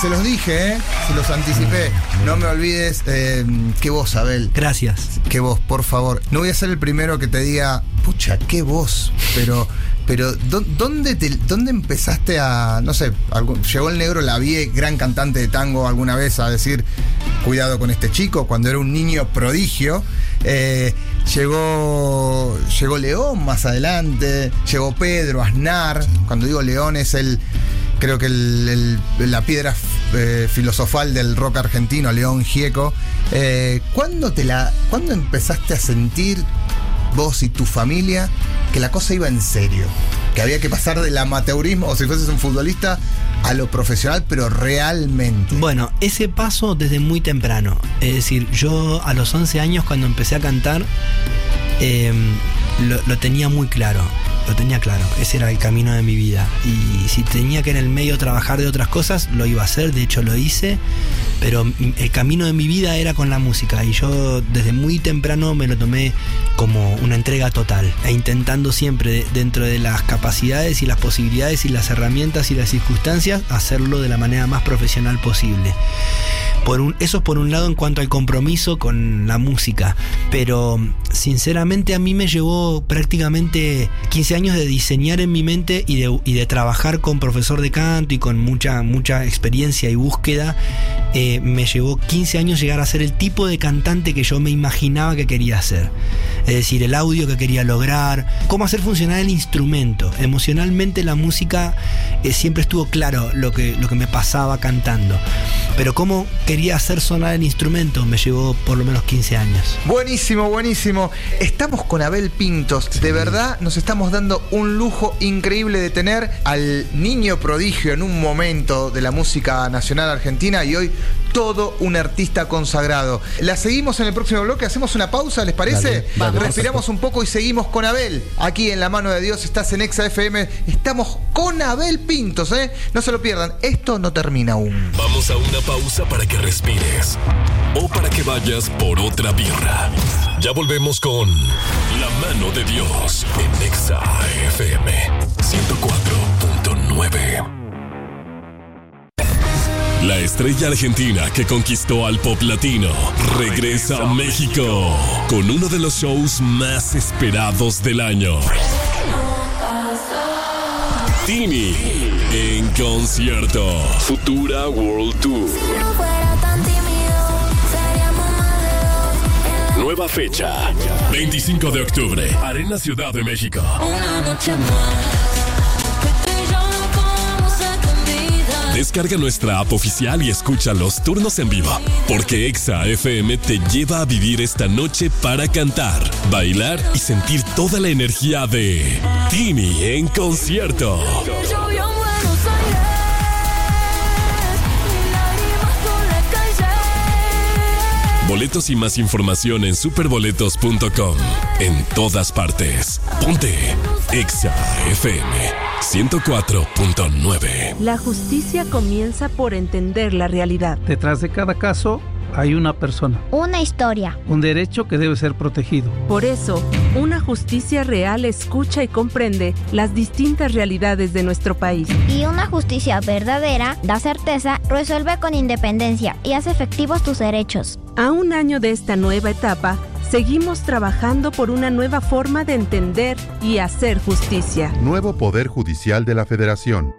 se los dije, se los anticipé. No me olvides, qué voz, Abel. Gracias. Qué voz, por favor. No voy a ser el primero que te diga, pucha, qué voz, pero ¿dónde empezaste a, no sé, llegó el Negro Lavie, gran cantante de tango, alguna vez a decir, cuidado con este chico, cuando era un niño prodigio? Llegó León más adelante, llegó Pedro Aznar. Cuando digo León es creo que la piedra filosofal del rock argentino, León Gieco. ¿Cuándo empezaste a sentir, vos y tu familia, que la cosa iba en serio? Que había que pasar del amateurismo, o si fueses un futbolista, a lo profesional, pero realmente. Bueno, ese paso desde muy temprano. Es decir, yo a los 11 años, cuando empecé a cantar, lo tenía muy claro. Lo tenía claro, ese era el camino de mi vida. Y si tenía que en el medio trabajar de otras cosas, lo iba a hacer, de hecho lo hice. Pero el camino de mi vida era con la música. Y yo desde muy temprano me lo tomé como una entrega total. E intentando siempre, dentro de las capacidades y las posibilidades y las herramientas y las circunstancias, hacerlo de la manera más profesional posible. Eso es por un lado en cuanto al compromiso con la música. Pero sinceramente a mí me llevó prácticamente 15 años de diseñar en mi mente y de trabajar con profesor de canto y con mucha experiencia y búsqueda. Me llevó 15 años llegar a ser el tipo de cantante que yo me imaginaba que quería ser. Es decir, el audio que quería lograr, cómo hacer funcionar el instrumento. Emocionalmente la música siempre estuvo claro lo que me pasaba cantando. Pero cómo quería hacer sonar el instrumento me llevó por lo menos 15 años. Buenísimo, buenísimo. Estamos con Abel Pintos. Sí. De verdad nos estamos dando un lujo increíble de tener al niño prodigio en un momento de la música nacional argentina y hoy todo un artista consagrado. La seguimos en el próximo bloque, hacemos una pausa, ¿les parece? Dale, respiramos un poco y seguimos con Abel. Aquí en La Mano de Dios, estás en Exa FM, estamos con Abel Pintos, ¿eh? No se lo pierdan, esto no termina aún. Vamos a una pausa para que respires o para que vayas por otra birra. Ya volvemos con La Mano de Dios en Exa FM 104.9. La estrella argentina que conquistó al pop latino regresa a México con uno de los shows más esperados del año. Tini en concierto. Futura World Tour. Nueva fecha, 25 de octubre, Arena Ciudad de México. Una noche más. Descarga nuestra app oficial y escucha los turnos en vivo, porque Exa FM te lleva a vivir esta noche para cantar, bailar y sentir toda la energía de Tini en concierto. Boletos y más información en superboletos.com. En todas partes. Ponte Exa FM 104.9. La justicia comienza por entender la realidad. Detrás de cada caso hay una persona. Una historia. Un derecho que debe ser protegido. Por eso, una justicia real escucha y comprende las distintas realidades de nuestro país. Y una justicia verdadera da certeza, resuelve con independencia y hace efectivos tus derechos. A un año de esta nueva etapa, seguimos trabajando por una nueva forma de entender y hacer justicia. Nuevo Poder Judicial de la Federación.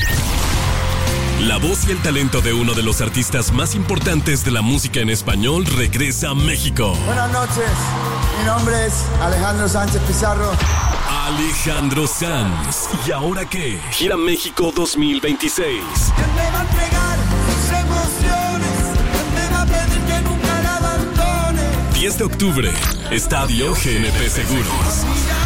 La voz y el talento de uno de los artistas más importantes de la música en español regresa a México. Buenas noches, mi nombre es Alejandro Sánchez Pizarro. Alejandro Sanz. ¿Y ahora qué? Gira México 2026. ¿Quién me va a entregar sus emociones? ¿Quién me va a pedir que nunca la abandone? 10 de octubre, Estadio GNP Seguros.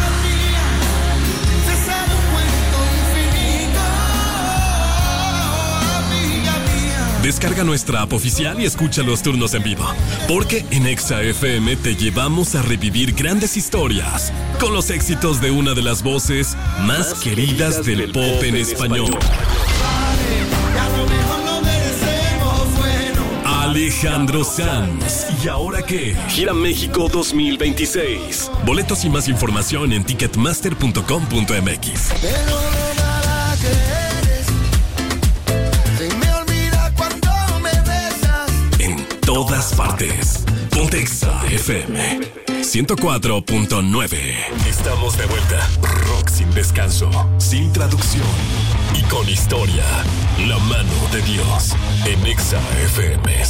Descarga nuestra app oficial y escucha los turnos en vivo, porque en Exa FM te llevamos a revivir grandes historias con los éxitos de una de las voces más queridas del pop en español. Alejandro Sanz. ¿Y ahora qué? Gira México 2026. Boletos y más información en ticketmaster.com.mx. partes. Ponte Exa FM 104.9. Estamos de vuelta. Rock sin descanso, sin traducción y con historia. La mano de Dios en Exa FM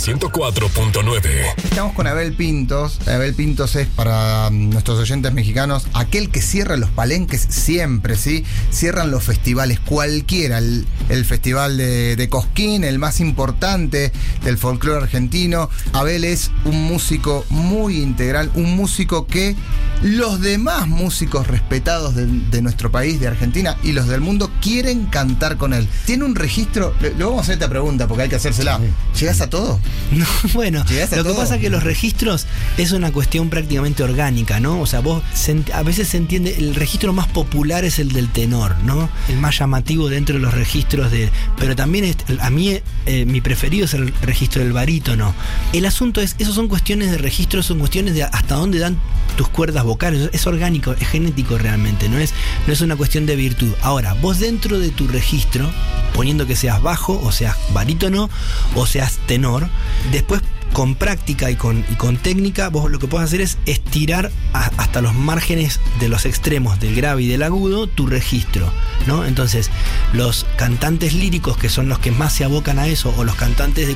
104.9. Estamos con Abel Pintos. Abel Pintos es, para nuestros oyentes mexicanos, aquel que cierra los palenques siempre, ¿sí? Cierran los festivales, cualquiera. El festival de Cosquín, el más importante del folclore argentino. Abel es un músico muy integral, un músico que los demás músicos respetados de nuestro país, de Argentina y los del mundo quieren cantar con él. Tiene un registro, le vamos a hacer esta pregunta porque hay que hacérsela. ¿Llegás a todo? No, bueno, ¿Llegás a lo todo? que pasa es que los registros es una cuestión prácticamente orgánica, ¿no? O sea, a veces se entiende, el registro más popular es el del tenor, ¿no? El más llamativo dentro de los registros pero también a mí mi preferido es el registro del barítono. El asunto es, esos son cuestiones de registro, son cuestiones de hasta dónde dan tus cuerdas vocales, es orgánico, es genético realmente, no es una cuestión de virtud. Ahora, vos dentro de tu registro, poniendo que seas bajo, o seas barítono, o seas tenor, después con práctica y con técnica, vos lo que podés hacer es estirar hasta los márgenes de los extremos del grave y del agudo tu registro, ¿no? Entonces, los cantantes líricos, que son los que más se abocan a eso, o los cantantes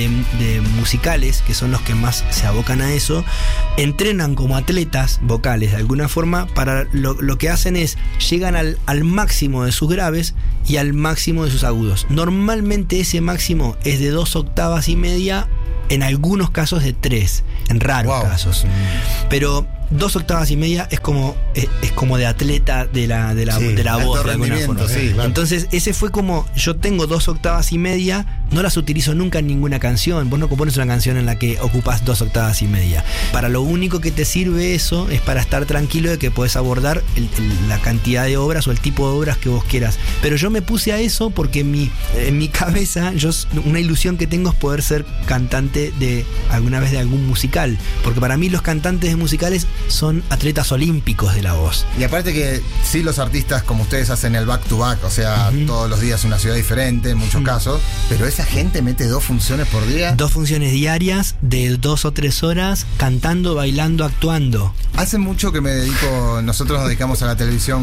de musicales, que son los que más se abocan a eso, entrenan como atletas vocales de alguna forma. Para lo que hacen es, llegan al máximo de sus graves y al máximo de sus agudos. Normalmente ese máximo es de 2 octavas y media, en algunos casos de 3, en raros casos. Pero 2 octavas y media es como de atleta de la voz, de alguna forma. Sí, claro. Entonces, ese fue como, yo tengo 2 octavas y media, no las utilizo nunca en ninguna canción. Vos no compones una canción en la que ocupas 2 octavas y media. Para lo único que te sirve eso es para estar tranquilo de que podés abordar la cantidad de obras o el tipo de obras que vos quieras. Pero yo me puse a eso porque en mi cabeza, una ilusión que tengo es poder ser cantante alguna vez de algún musical. Porque para mí los cantantes de musicales son atletas olímpicos de la voz. Y aparte que sí, los artistas como ustedes hacen el back to back, o sea, todos los días una ciudad diferente en muchos casos, pero esa gente mete 2 funciones por día. 2 funciones diarias de 2 o 3 horas, cantando, bailando, actuando. Hace mucho que me dedico, nosotros nos dedicamos a la televisión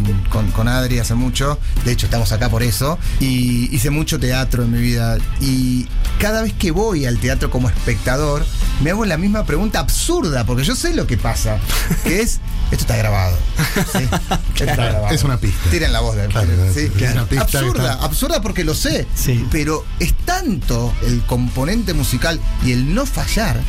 con Adri hace mucho, de hecho estamos acá por eso, y hice mucho teatro en mi vida, y cada vez que voy al teatro como espectador, me hago la misma pregunta absurda, porque yo sé lo que pasa, que es, esto está grabado. ¿Sí? Esto está grabado. Es una pista. Tiren la voz de Claro, ¿sí? es una pista absurda porque lo sé, Sí. pero es tanto el componente musical y el no fallar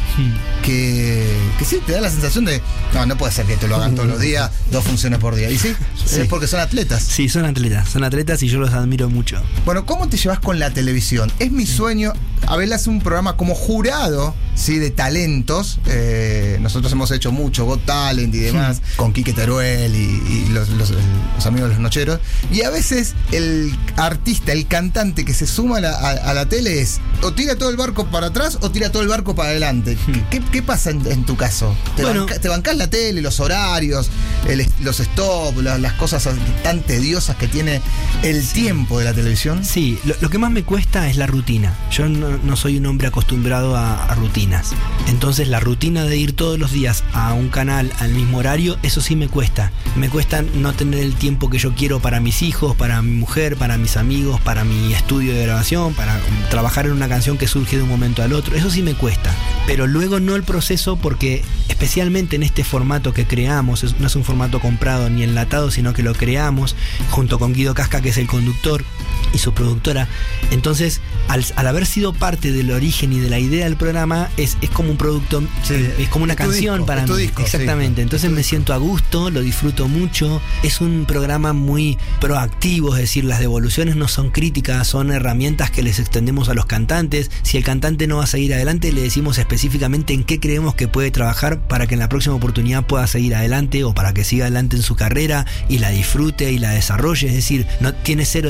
que sí, te da la sensación de, no puede ser que te lo hagan todos los días, 2 funciones por día. Y sí, Sí. es porque son atletas. Sí, son atletas y yo los admiro mucho. Bueno, ¿cómo te llevas con la televisión? Es mi sueño. Abel hace un programa como jurado, ¿sí? De talentos. Nosotros hemos hecho mucho, Got Talent y demás, con Quique Teruel y los amigos de los Nocheros. Y a veces el artista, el cantante que se suma a la tele es, o tira todo el barco para atrás o tira todo el barco para adelante. ¿Qué pasa en tu caso? ¿Te bancás la tele, los horarios, los stops, las cosas tan tediosas que tiene el tiempo de la televisión? Sí, lo que más me cuesta es la rutina. Yo no soy un hombre acostumbrado a rutinas. Entonces la rutina de ir todos los días a un canal al mismo horario, eso sí me cuesta. Me cuesta no tener el tiempo que yo quiero para mis hijos, para mi mujer, para mis amigos, para mi estudio de grabación, para trabajar en una canción que surge de un momento al otro. Eso sí me cuesta. Pero luego no el proceso, porque especialmente en este formato que creamos, no es un formato comprado ni enlatado, sino que lo creamos junto con Guido Casca, que es el conductor, y su productora. Entonces, al haber sido parte del origen y de la idea del programa, es como un producto, es como una canción para mí. Disco, exactamente. Sí. Entonces me siento a gusto, lo disfruto mucho. Es un programa muy proactivo, es decir, las devoluciones no son críticas, son herramientas que les extendemos a los cantantes. Si el cantante no va a seguir adelante, le decimos específicamente en qué creemos que puede trabajar para que en la próxima oportunidad pueda seguir adelante, o para que siga adelante en su carrera y la disfrute y la desarrolle. Es decir, no tiene cero de crítica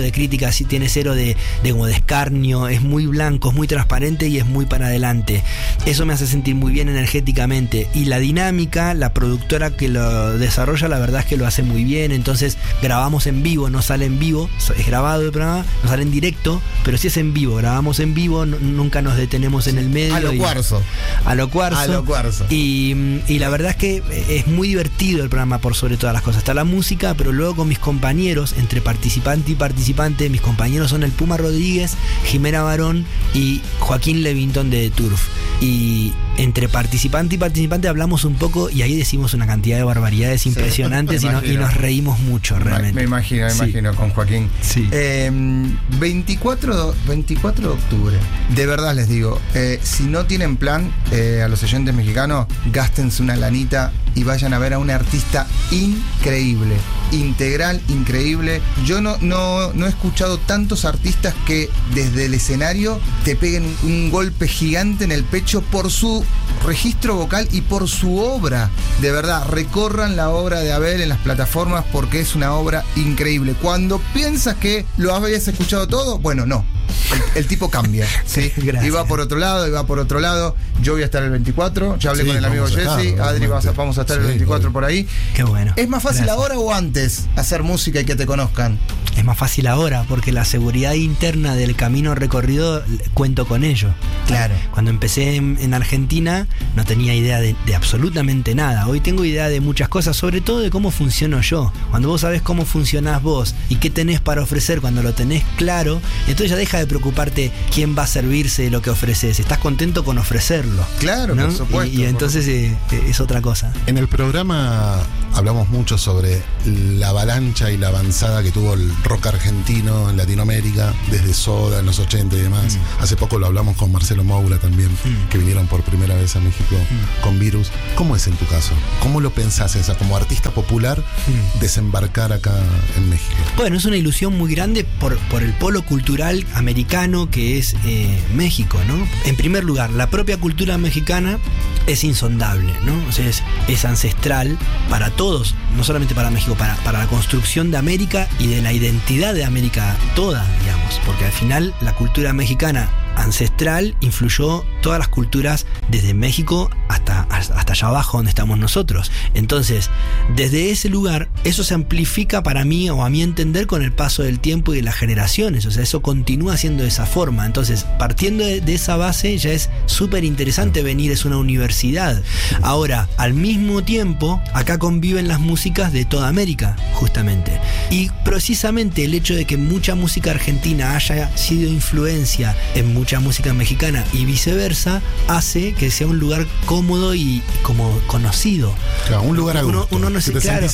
música, así tiene cero de como de escarnio, es muy blanco, es muy transparente y es muy para adelante. Eso me hace sentir muy bien energéticamente. Y la dinámica, la productora que lo desarrolla, la verdad es que lo hace muy bien. Entonces grabamos en vivo, no sale en vivo, es grabado el programa, no sale en directo, pero sí es en vivo, grabamos en vivo, nunca nos detenemos en el medio. A lo cuarzo. A lo cuarzo. Y la verdad es que es muy divertido el programa por sobre todas las cosas. Está la música, pero luego con mis compañeros, entre participante y participante, mis compañeros son el Puma Rodríguez, Jimena Barón y Joaquín Levington de Turf. Y entre participante y participante hablamos un poco y ahí decimos una cantidad de barbaridades impresionantes y nos reímos mucho realmente. Me imagino con Joaquín. Sí. 24 de octubre. De verdad les digo, si no tienen plan, a los oyentes mexicanos, gástense una lanita y vayan a ver a un artista increíble, integral, increíble. Yo no he escuchado tantos artistas que desde el escenario te peguen un golpe gigante en el pecho por su registro vocal y por su obra. De verdad, recorran la obra de Abel en las plataformas porque es una obra increíble. Cuando piensas que lo habías escuchado todo, bueno, no. El tipo cambia, ¿sí? Y va por otro lado. Yo voy a estar el 24. Ya hablé con el amigo Jesse. Adri, vamos a estar el 24 por ahí. Qué bueno. ¿Es más fácil ahora o antes hacer música y que te conozcan? Es más fácil ahora porque la seguridad interna del camino recorrido cuento con ello. Claro. Cuando empecé en Argentina no tenía idea de absolutamente nada. Hoy tengo idea de muchas cosas, sobre todo de cómo funciono yo. Cuando vos sabés cómo funcionás vos y qué tenés para ofrecer, cuando lo tenés claro, entonces ya deja de preocuparte quién va a servirse de lo que ofreces. Estás contento con ofrecerlo. Claro, ¿no? Por supuesto. Y entonces es otra cosa. En el programa hablamos mucho sobre la avalancha y la avanzada que tuvo el rock argentino en Latinoamérica, desde Soda en los 80 y demás. Hace poco lo hablamos con Marcelo Moura también, que vinieron por primera vez a México con Virus. ¿Cómo es en tu caso? ¿Cómo lo pensás como artista popular desembarcar acá en México? Bueno, es una ilusión muy grande por el polo cultural americano que es México, ¿no? En primer lugar, la propia cultura mexicana es insondable, ¿no? O sea, es ancestral para todos, no solamente para México, para la construcción de América y de la identidad de América toda, digamos, porque al final la cultura mexicana ancestral influyó todas las culturas desde México hasta allá abajo donde estamos nosotros. Entonces, desde ese lugar, eso se amplifica para mí, o a mi entender, con el paso del tiempo y de las generaciones. O sea, eso continúa siendo de esa forma. Entonces, partiendo de esa base, ya es súper interesante venir, es una universidad. Ahora, al mismo tiempo, acá conviven las músicas de toda América, justamente. Y precisamente el hecho de que mucha música argentina haya sido influencia en mucha música mexicana y viceversa, hace que sea un lugar cómodo y como conocido. Claro, un lugar a gusto. Uno no se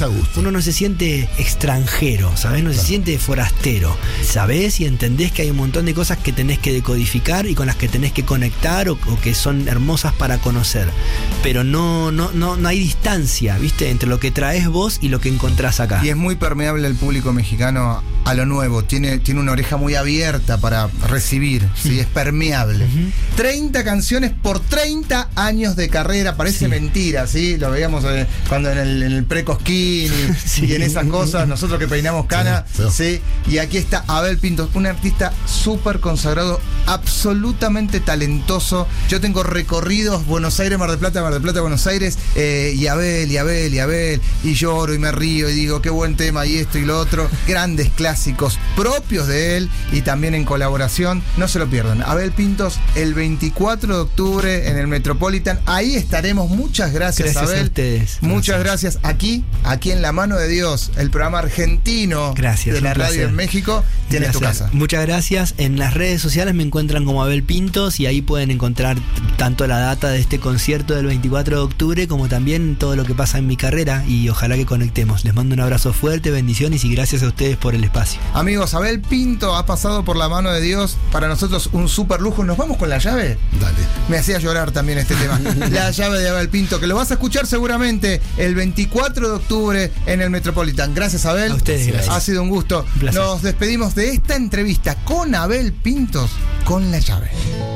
siente extranjero, ¿sabes? No se siente forastero. Sabés y entendés que hay un montón de cosas que tenés que decodificar y con las que tenés que conectar o que son hermosas para conocer. Pero no hay distancia, ¿viste? Entre lo que traes vos y lo que encontrás acá. Y es muy permeable el público mexicano a lo nuevo. Tiene una oreja muy abierta para recibir, ¿sí? Es permeable. 30 canciones por 30 años de carrera. Parece mentira, ¿sí? Lo veíamos cuando en el pre-Cosquín y en esas cosas, nosotros que peinamos cana, ¿sí? Y aquí está Abel Pintos, un artista súper consagrado, absolutamente talentoso. Yo tengo recorridos Buenos Aires, Mar del Plata, Buenos Aires, y Abel, y lloro y me río y digo, qué buen tema, y esto y lo otro. Grandes clásicos propios de él y también en colaboración. No se lo pierdan. Abel Pintos, el 24 de octubre en el Metropolitan. Ahí estaremos. Muchas gracias, Abel. A ustedes. Muchas gracias. Aquí en La Mano de Dios, el programa argentino de la radio en México. Tienes tu casa. Muchas gracias. En las redes sociales me encuentran como Abel Pintos y ahí pueden encontrar tanto la data de este concierto del 24 de octubre como también todo lo que pasa en mi carrera y ojalá que conectemos. Les mando un abrazo fuerte, bendiciones y gracias a ustedes por el espacio. Amigos, Abel Pinto ha pasado por La Mano de Dios. Para nosotros un súper lujo. ¿Nos vamos con la llave? Dale. Me hacía llorar también este tema. La llave de Abel Pinto, que lo vas a escuchar seguramente el 24 de octubre en el Metropolitan. Gracias, Abel. A ustedes, gracias. Ha sido un gusto. Un placer. Nos despedimos de esta entrevista con Abel Pintos con la llave.